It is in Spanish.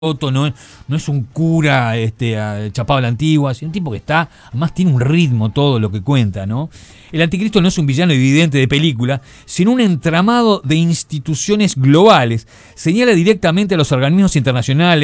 no es un cura chapado a la antigua, sino un tipo que está, además tiene un ritmo todo lo que cuenta, ¿no? El anticristo no es un villano evidente de película, sino un entramado de instituciones globales. Señala directamente a los organismos internacionales,